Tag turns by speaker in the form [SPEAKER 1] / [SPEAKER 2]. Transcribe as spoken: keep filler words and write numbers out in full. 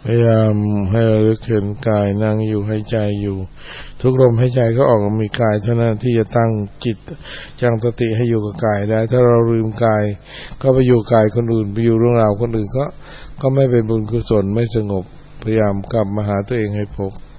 [SPEAKER 1] พยายามให้ระลึกถึงกายนั่งอยู่ให้ใจอยู่ทุกลมให้ใจก็ออกมีกายเท่านั้นที่จะตั้งจิตจังสติให้อยู่กับกายได้ถ้าเราลืมกายก็ไปอยู่กายคนอื่นไปอยู่เรื่องราวคนอื่นก็ก็ไม่เป็นบุญกุศลไม่สงบพยายามกลับมาหาตัวเองให้พบ